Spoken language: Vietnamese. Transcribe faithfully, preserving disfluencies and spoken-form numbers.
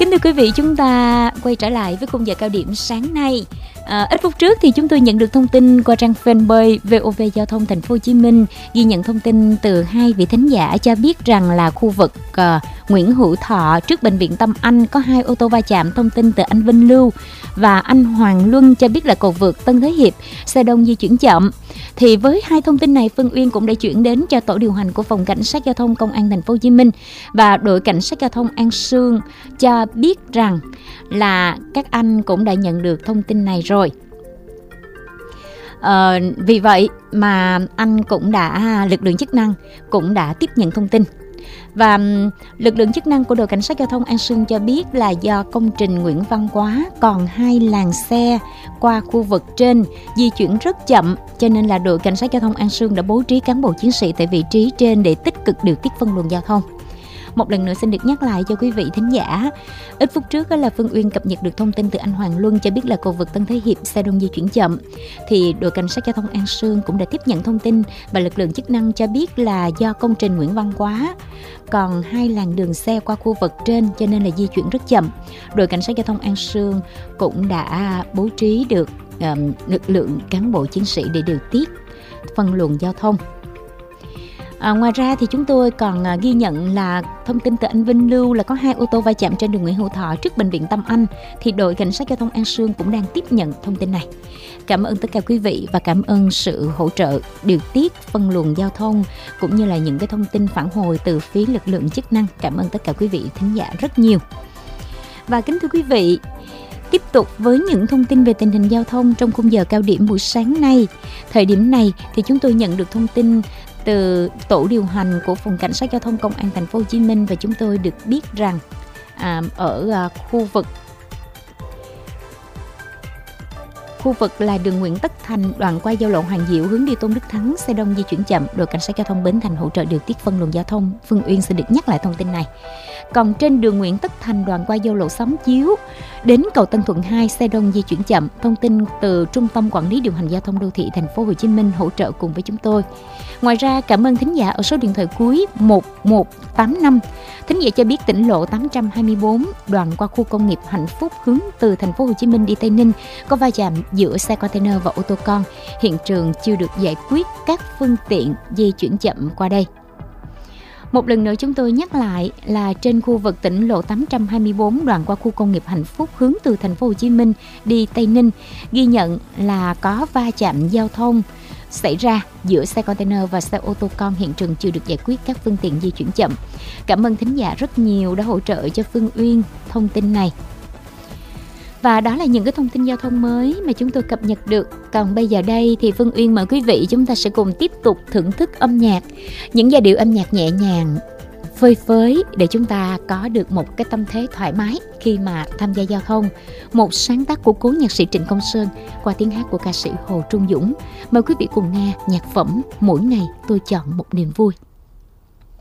Kính thưa quý vị, chúng ta quay trở lại với khung giờ cao điểm sáng nay. À, ít phút trước thì chúng tôi nhận được thông tin qua trang fanpage vê o vê Giao thông Thành phố Hồ Chí Minh, ghi nhận thông tin từ hai vị thính giả cho biết rằng là khu vực uh, Nguyễn Hữu Thọ trước bệnh viện Tâm Anh có hai ô tô va chạm. Thông tin từ anh Vinh Lưu và anh Hoàng Luân cho biết là cầu vượt Tân Thới Hiệp xe đông di chuyển chậm. Thì với hai thông tin này, Phương Uyên cũng đã chuyển đến cho tổ điều hành của phòng cảnh sát giao thông công an Thành phố Hồ Chí Minh và đội cảnh sát giao thông An Sương cho biết rằng là các anh cũng đã nhận được thông tin này rồi. Ờ, vì vậy mà anh cũng đã lực lượng chức năng cũng đã tiếp nhận thông tin. Và lực lượng chức năng của đội cảnh sát giao thông An Sương cho biết là do công trình Nguyễn Văn Quá còn hai làn xe qua khu vực trên di chuyển rất chậm, cho nên là đội cảnh sát giao thông An Sương đã bố trí cán bộ chiến sĩ tại vị trí trên để tích cực điều tiết phân luồng giao thông. Một lần nữa xin được nhắc lại cho quý vị thính giả, ít phút trước đó là Phương Uyên cập nhật được thông tin từ anh Hoàng Luân cho biết là cầu vượt Tân Thới Hiệp xe đông di chuyển chậm. Thì đội cảnh sát giao thông An Sương cũng đã tiếp nhận thông tin và lực lượng chức năng cho biết là do công trình Nguyễn Văn Quá còn hai làn đường xe qua khu vực trên cho nên là di chuyển rất chậm. Đội cảnh sát giao thông An Sương cũng đã bố trí được um, lực lượng cán bộ chiến sĩ để điều tiết phân luồng giao thông. À, ngoài ra thì chúng tôi còn à, ghi nhận là thông tin từ anh Vinh Lưu là có hai ô tô va chạm trên đường Nguyễn Hữu Thọ trước bệnh viện Tâm Anh. Thì đội cảnh sát giao thông An Sương cũng đang tiếp nhận thông tin này. Cảm ơn tất cả quý vị và cảm ơn sự hỗ trợ điều tiết phân luồng giao thông cũng như là những cái thông tin phản hồi từ phía lực lượng chức năng. Cảm ơn tất cả quý vị thính giả rất nhiều. Và kính thưa quý vị, tiếp tục với những thông tin về tình hình giao thông trong khung giờ cao điểm buổi sáng nay. Thời điểm này thì chúng tôi nhận được thông tin từ tổ điều hành của phòng cảnh sát giao thông công an Thành phố Hồ Chí Minh và chúng tôi được biết rằng à, ở à, khu vực khu vực là đường Nguyễn Tất Thành đoạn qua giao lộ Hoàng Diệu hướng đi Tôn Đức Thắng xe đông di chuyển chậm. Đội cảnh sát giao thông Bến Thành hỗ trợ điều tiết phân luồng giao thông. Phương Uyên sẽ được nhắc lại thông tin này. Còn trên đường Nguyễn Tất Thành đoạn qua giao lộ Xóm Chiếu đến cầu Tân Thuận hai xe đông di chuyển chậm. Thông tin từ Trung tâm Quản lý điều hành giao thông đô thị Thành phố Hồ Chí Minh hỗ trợ cùng với chúng tôi. Ngoài ra, cảm ơn thính giả ở số điện thoại cuối một một tám năm. Thính giả cho biết tỉnh lộ tám trăm hai mươi bốn đoạn qua khu công nghiệp Hạnh Phúc hướng từ Thành phố Hồ Chí Minh đi Tây Ninh có va chạm giữa xe container và ô tô con. Hiện trường chưa được giải quyết, các phương tiện di chuyển chậm qua đây. Một lần nữa chúng tôi nhắc lại là trên khu vực tỉnh lộ tám trăm hai mươi bốn đoạn qua khu công nghiệp Hạnh Phúc hướng từ Thành phố Hồ Chí Minh đi Tây Ninh ghi nhận là có va chạm giao thông xảy ra giữa xe container và xe ô tô con. Hiện trường chưa được giải quyết, các phương tiện di chuyển chậm. Cảm ơn thính giả rất nhiều đã hỗ trợ cho Phương Uyên thông tin này. Và đó là những cái thông tin giao thông mới mà chúng tôi cập nhật được. Còn bây giờ đây thì Phương Uyên mời quý vị chúng ta sẽ cùng tiếp tục thưởng thức âm nhạc, những giai điệu âm nhạc nhẹ nhàng, phơi phới để chúng ta có được một cái tâm thế thoải mái khi mà tham gia giao thông. Một sáng tác của cố nhạc sĩ Trịnh Công Sơn qua tiếng hát của ca sĩ Hồ Trung Dũng. Mời quý vị cùng nghe nhạc phẩm Mỗi Ngày Tôi Chọn Một Niềm Vui.